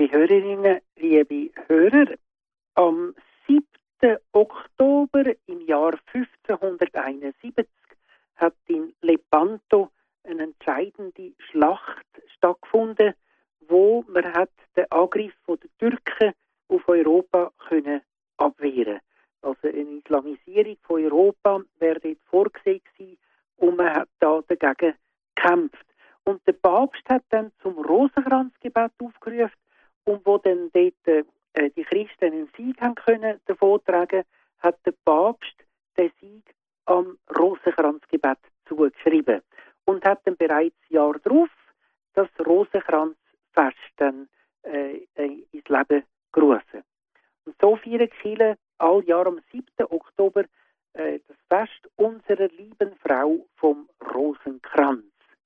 Liebe Hörerinnen, liebe Hörer, am 7. Oktober im Jahr 1571 hat in Lepanto eine entscheidende Schlacht stattgefunden, wo man hat den Angriff der Türken auf Europa können abwehren. Also eine Islamisierung von Europa wäre dort vorgesehen gewesen und man hat da dagegen gekämpft. Und der Papst hat dann zum Rosenkranzgebet aufgerufen und wo dann dort die Christen einen Sieg haben können davontragen, hat der Papst den Sieg am Rosenkranzgebet zugeschrieben und hat dann bereits Jahr darauf das Rosenkranzfest dann ins Leben gerufen. Und so feiern die Kirchen all Jahr am 7. Oktober das Fest unserer lieben Frau vom Rosenkranz.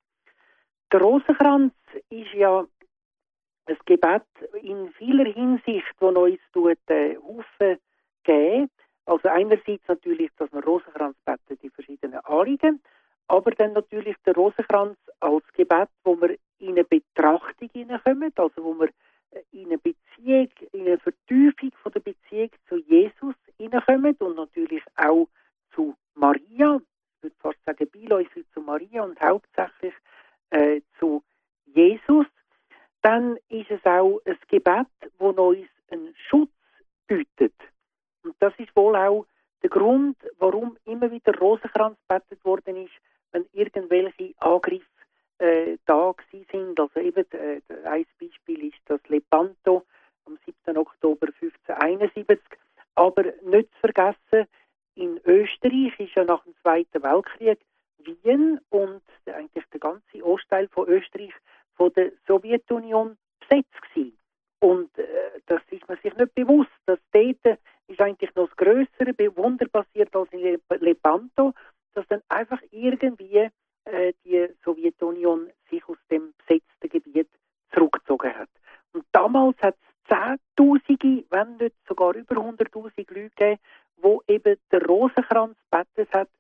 Der Rosenkranz ist ja ein Gebet in vieler Hinsicht, das uns Haufen geben. Also einerseits natürlich, dass man Rosenkranz betet, die verschiedenen Anliegen, aber dann natürlich der Rosenkranz als Gebet, wo wir in eine Betrachtung hineinkommen, also wo wir in eine Beziehung, in eine Vertiefung von der Beziehung zu Jesus hineinkommen und natürlich auch zu Maria. Ich würde fast sagen, beiläufig zu Maria und hauptsächlich zu Jesus. Dann ist es auch ein Gebet, das uns einen Schutz bietet. Und das ist wohl auch der Grund, warum immer wieder Rosenkranz betet worden ist, wenn irgendwelche Angriffe da gewesen sind. Also eben ein Beispiel ist das Lepanto am 7. Oktober 1571. Aber nicht zu vergessen, in Österreich ist ja nach dem Zweiten Weltkrieg Wien und eigentlich der ganze Ostteil von Österreich von der Sowjetunion besetzt gewesen. Und das ist man sich nicht bewusst, dass dort ist eigentlich noch das grössere Wunder passiert als in Lepanto, dass dann einfach irgendwie die Sowjetunion sich aus dem besetzten Gebiet zurückgezogen hat. Und damals hat es Zehntausende, wenn nicht sogar über 100.000 Leute gegeben, wo eben der Rosenkranz gebetet hat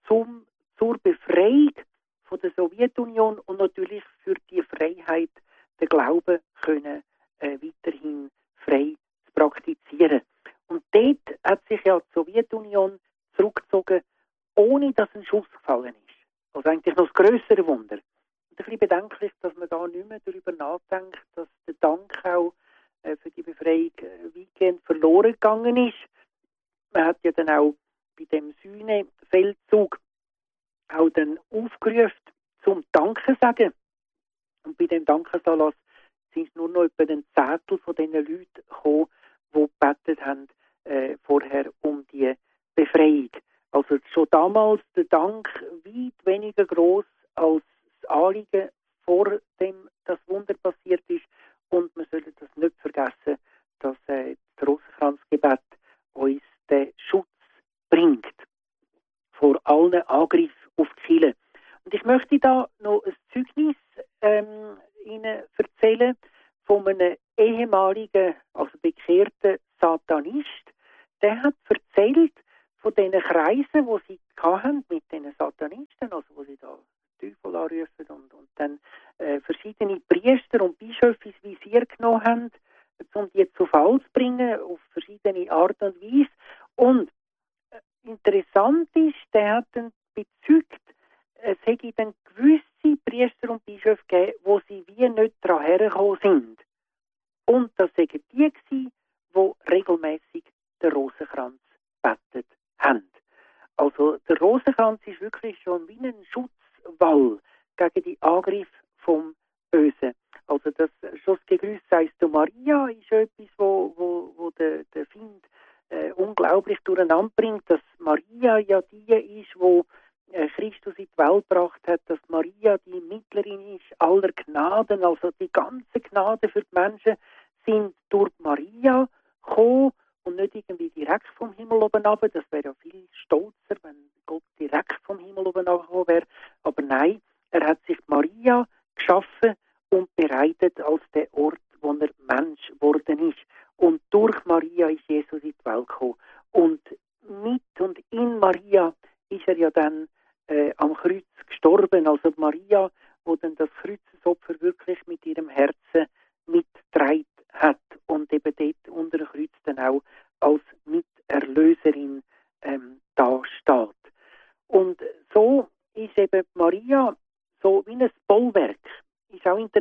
zur Befreiung von der Sowjetunion und natürlich für die Freiheit der Glauben können weiterhin frei zu praktizieren. Und dort hat sich ja die Sowjetunion zurückgezogen, ohne dass ein Schuss gefallen ist. Also eigentlich noch das grössere Wunder. Und ein bisschen bedenklich, dass man da nicht mehr darüber nachdenkt, dass der Dank auch für die Befreiung weitgehend verloren gegangen ist. Man hat ja dann auch bei dem Sühne-Feldzug auch dann aufgerufen zum Danke sagen. Und bei dem Dankesanlass sind nur noch etwa ein Zehntel von diesen Leuten gekommen, die gebetet haben vorher um die Befreiung. Also schon damals der Dank weit weniger gross als das Anliegen, vor dem das Wunder passiert ist. Und wir sollten das nicht vergessen, dass das Rosenkranzgebet uns den Schutz bringt vor allen Angriffen auf die Kirche. Und ich möchte da noch ein Zeugnis Ihnen erzählen von einem ehemaligen, also bekehrten Satanist. Der hat erzählt von diesen Kreisen, die sie hatten mit diesen Satanisten, also wo sie da Teufel anrufen und dann verschiedene Priester und Bischöfe ins Visier genommen haben, um die zu Fall zu bringen, auf verschiedene Art und Weise. Und interessant ist, der hat dann bezeugt, es hätte dann gewisse Priester und Bischöfe gegeben, wo sie wie nicht daran hergekommen sind. Und das waren die gewesen, die regelmässig den Rosenkranz gebetet haben. Also der Rosenkranz ist wirklich schon wie ein Schutzwall gegen die Angriffe vom Bösen. Also das schon das Gegrüß seist du Maria ist etwas, wo der Feind unglaublich durcheinander bringt, dass Maria ja die ist, wo Christus in die Welt gebracht hat, dass Maria die Mittlerin ist aller Gnaden, also die ganze Gnade für die Menschen sind durch Maria gekommen und nicht irgendwie direkt vom Himmel oben runter. Das wäre ja viel stolzer, wenn Gott direkt vom Himmel oben runtergekommen wäre. Aber nein, er hat sich Maria geschaffen und bereitet als der Ort, wo er Mensch geworden ist. Und durch Maria ist Jesus in die Welt gekommen. Und mit und in Maria ist er ja dann am Kreuz gestorben. Also Maria, wo dann das Kreuzesopfer wirklich mit ihrem Herzen mitgetragen hat.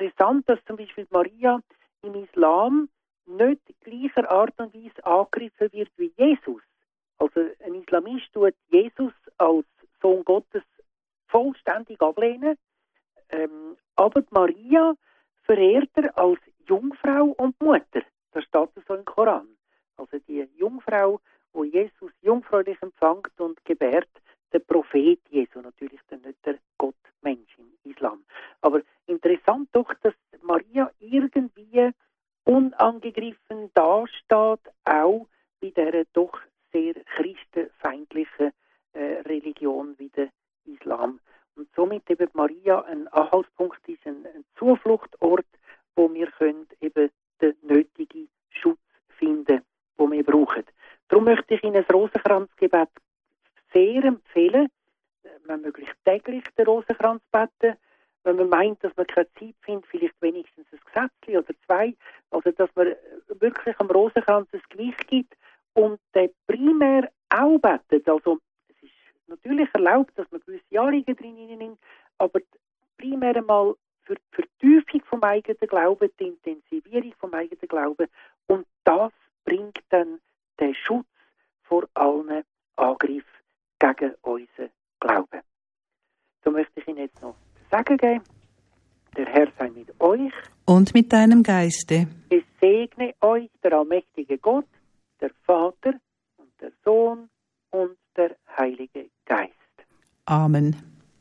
interessant, dass zum Beispiel Maria im Islam nicht gleicher Art und Weise angegriffen wird wie Jesus. Also ein Islamist tut Jesus als Sohn Gottes vollständig ablehnen, aber Maria verehrt er als Jungfrau und Mutter. Das steht so im Koran. Also die Jungfrau, wo Jesus jungfräulich empfängt und gebärt, der Prophet Jesu, natürlich nicht der Gottmensch im Islam. Aber interessant doch, dass Maria irgendwie unangegriffen dasteht, auch bei dieser doch sehr christenfeindlichen Religion wie der Islam. Und somit eben Maria ein Anhaltspunkt ist, ein Zufluchtort, wo wir können eben den nötigen Schutz finden, den wir brauchen. Darum möchte ich Ihnen das Rosenkranzgebet sehr empfehlen, wenn möglich täglich den Rosenkranz beten. Wenn man meint, dass man keine Zeit findet, vielleicht wenigstens ein Gesetzchen oder 2, also dass man wirklich am Rosenkranz das Gewicht gibt und den primär auch betet. Also es ist natürlich erlaubt, dass man gewisse Anliegen drin nimmt, aber primär einmal für die Vertiefung vom eigenen Glauben, die Intensivierung vom eigenen Glauben, und das bringt dann den Schutz vor allen Angriffen gegen unseren Glauben. So möchte ich Ihnen jetzt noch Sagen geben. Der Herr sei mit euch. Und mit deinem Geiste. Es segne euch der allmächtige Gott, der Vater und der Sohn und der Heilige Geist. Amen.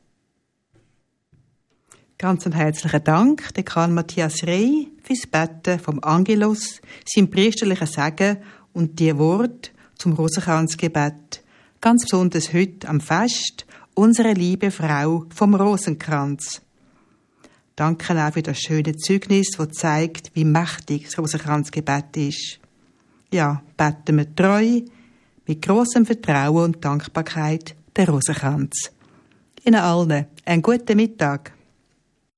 Ganz einen herzlichen Dank, Dekan Matthias Rey, fürs Beten vom Angelus, sein priesterlichen Segen und die Worte zum Rosenkranzgebet. Ganz besonders heute am Fest, unsere liebe Frau vom Rosenkranz. Danke auch für das schöne Zeugnis, das zeigt, wie mächtig das Rosenkranzgebet ist. Ja, beten wir treu, mit grossem Vertrauen und Dankbarkeit, den Rosenkranz. Ihnen allen einen guten Mittag.